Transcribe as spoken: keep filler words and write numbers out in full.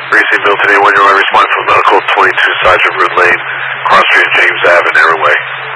Precinct Milton, anyone, you're on respond for medical, twenty-two Sergeant Root Lane, cross street James Avenue, Arrowway.